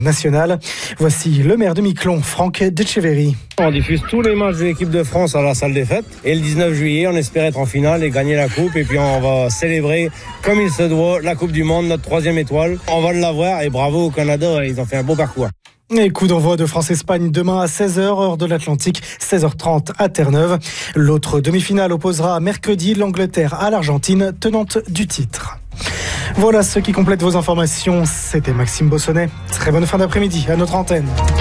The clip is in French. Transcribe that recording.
nationale. Voici le maire de Miquelon, Franck Decheverry. On diffuse tous les matchs de l'équipe de France à la salle des fêtes. Et le 19 juillet, on espère être en finale et gagner la coupe. Et puis on va célébrer comme il se doit la Coupe du Monde, notre 3e étoile. On va l'avoir et bravo au Canada, ils ont fait un beau parcours. Et coup d'envoi de France-Espagne demain à 16h, heure de l'Atlantique, 16h30 à Terre-Neuve. L'autre demi-finale opposera mercredi l'Angleterre à l'Argentine, tenante du titre. Voilà ce qui complète vos informations. C'était Maxime Bossonnet. Très bonne fin d'après-midi à notre antenne.